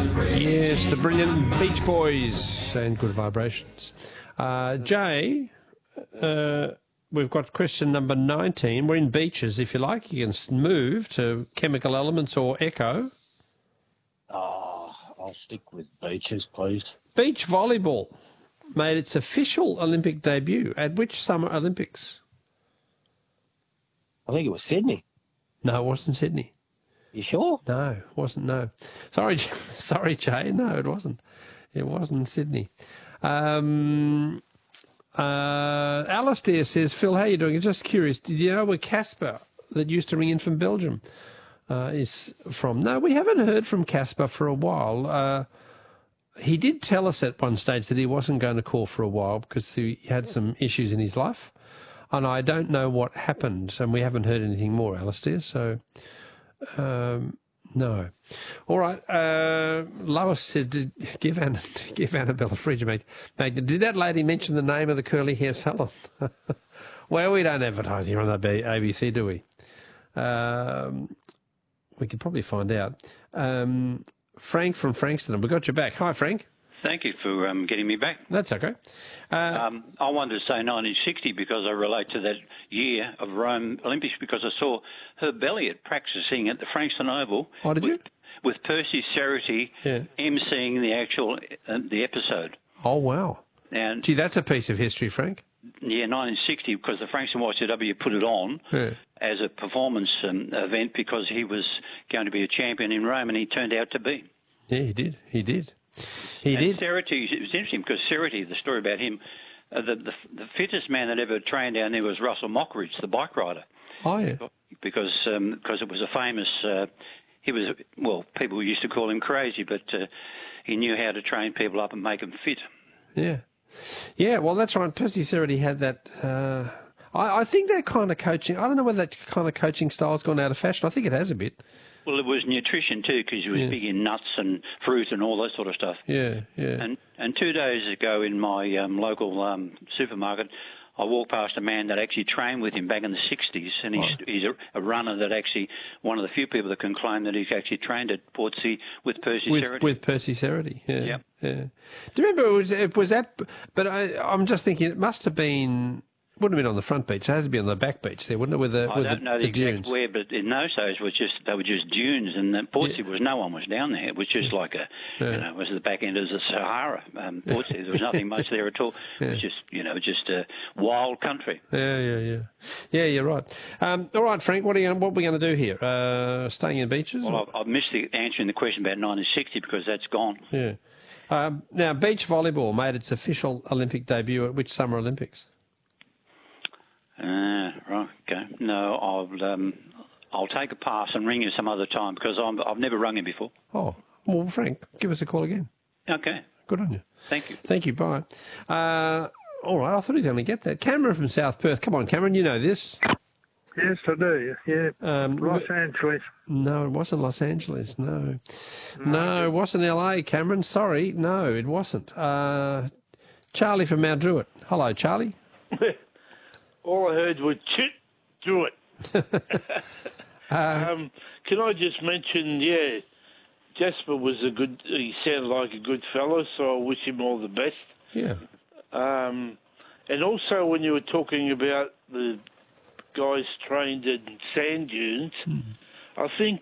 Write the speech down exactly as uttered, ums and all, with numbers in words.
Yes, the brilliant Beach Boys and Good Vibrations. Uh, Jay, uh, we've got question number nineteen. We're in beaches, if you like. You can move to chemical elements or echo. Oh, I'll stick with beaches, please. Beach volleyball made its official Olympic debut at which Summer Olympics? I think it was Sydney. No, it wasn't Sydney. You sure? No, it wasn't, no. Sorry, sorry, Jay. No, it wasn't. It wasn't Sydney. Um, uh, Alistair says, Phil, how are you doing? I'm just curious. Did you know where Casper, that used to ring in from Belgium, uh, is from? No, we haven't heard from Casper for a while. Uh, he did tell us at one stage that he wasn't going to call for a while because he had some issues in his life. And I don't know what happened, and we haven't heard anything more, Alistair, so... Um, no. All right. Uh, Lois said, did, give, Anna, give Annabelle a fridge, mate. mate. Did that lady mention the name of the curly hair salon? Well, we don't advertise here on the A B C, do we? Um, we could probably find out. Um, Frank from Frankston, we got you back. Hi, Frank. Thank you for um, getting me back. That's okay. Uh, um, I wanted to say nineteen sixty because I relate to that year of Rome Olympics because I saw Herb Elliott practicing at the Frankston Oval. Oh, did with, you? With Percy Cerutty yeah. emceeing the actual uh, the episode. Oh, wow. And gee, that's a piece of history, Frank. Yeah, nineteen sixty, because the Frankston Y C W put it on yeah. as a performance um, event because he was going to be a champion in Rome, and he turned out to be. Yeah, he did. He did. He and did. Cerutty, it was interesting because Cerutty, the story about him, uh, the, the the fittest man that ever trained down there was Russell Mockridge, the bike rider. Oh, yeah. Because um, cause it was a famous, uh, he was, well, people used to call him crazy, but uh, he knew how to train people up and make them fit. Yeah. Yeah, well, that's right. Percy Cerutty had that. Uh, I, I think that kind of coaching, I don't know whether that kind of coaching style has gone out of fashion. I think it has a bit. Well, it was nutrition too, because he was yeah. big in nuts and fruit and all that sort of stuff. Yeah, yeah. And and two days ago in my um, local um, supermarket, I walked past a man that actually trained with him back in the sixties, and he's, oh. he's a, a runner that actually, one of the few people that can claim that he's actually trained at Portsea with Percy with, Cerutty. With Percy Cerutty, yeah. Yep. yeah. Do you remember, it was, it was that, but I, I'm just thinking it must have been... Wouldn't have been on the front beach. It has to be on the back beach there, wouldn't it? With the, I with don't the, know the, the exact dunes. where, but in those days was just they were just dunes, and the Portsea yeah. was no one was down there. It was just like a, yeah. you know, it was the back end of the Sahara. Um, Portsea, there was nothing much there at all. Yeah. It was just, you know, just a wild country. Yeah, yeah, yeah, yeah. You're right. Um, all right, Frank. What are you? What are we going to do here? Uh, staying in beaches? Well, I've, I've missed the answering the question about nineteen sixty because that's gone. Yeah. Um, now, beach volleyball made its official Olympic debut at which Summer Olympics? Uh, right, okay. No, I'll um, I'll take a pass and ring you some other time because I'm, I've never rung you before. Oh, well, Frank, give us a call again. Okay. Good on you. Thank you. Thank you, bye. Uh, all right, I thought he was going to get that. Cameron from South Perth. Come on, Cameron, you know this. Yes, I do, yeah. Um, Los Angeles. No, it wasn't Los Angeles, no. No, no it wasn't L A, Cameron. Sorry, no, it wasn't. Uh, Charlie from Mount Druitt. Hello, Charlie. All I heard was chit, do it. uh, um, can I just mention, yeah, Jasper was a good, he sounded like a good fellow, so I wish him all the best. Yeah. Um, and also when you were talking about the guys trained in sand dunes, mm. I think